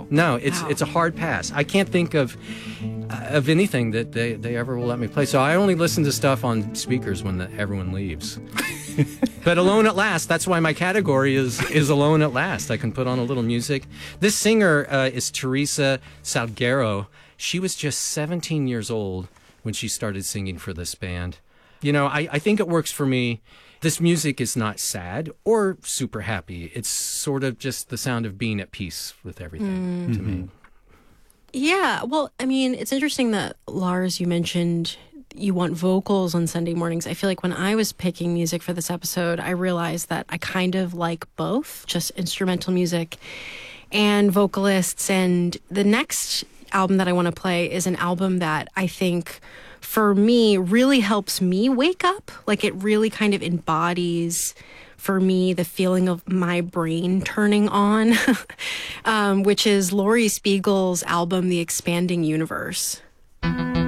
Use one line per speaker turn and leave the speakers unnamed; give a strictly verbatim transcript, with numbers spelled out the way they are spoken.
no, it's
Wow.
it's a hard pass. I can't think of uh, of anything that they, they ever will let me play. So I only listen to stuff on speakers when the, everyone leaves. But Alone at Last, that's why my category is is Alone at Last. I can put on a little music. This singer uh, is Teresa Salguero. She was just seventeen years old when she started singing for this band. You know, I, I think it works for me. This music is not sad or super happy. It's sort of just the sound of being at peace with everything
Mm.
to me.
Yeah, well, I mean, it's interesting that, Lars, you mentioned you want vocals on Sunday mornings. I feel like when I was picking music for this episode, I realized that I kind of like both, just instrumental music and vocalists. And the next album that I want to play is an album that I think, for me, really helps me wake up. Like, it really kind of embodies, for me, the feeling of my brain turning on, um, which is Laurie Spiegel's album, The Expanding Universe.